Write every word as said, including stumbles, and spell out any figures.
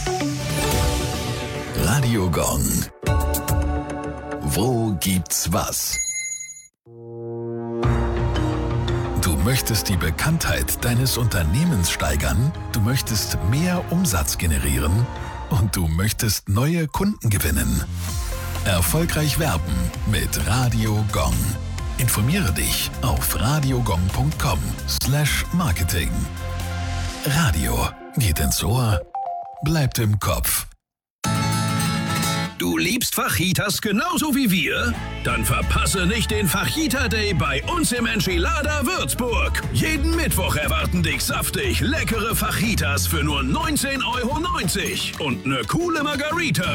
Radio Gong. Wo gibt's was? Du möchtest die Bekanntheit deines Unternehmens steigern, du möchtest mehr Umsatz generieren und du möchtest neue Kunden gewinnen. Erfolgreich werben mit Radio Gong. Informiere dich auf radiogong punkt com slash marketing. Radio geht ins Ohr, bleibt im Kopf. Du liebst Fajitas genauso wie wir? Dann verpasse nicht den Fajita Day bei uns im Enchilada Würzburg. Jeden Mittwoch erwarten dich saftig leckere Fajitas für nur neunzehn Euro neunzig und eine coole Margarita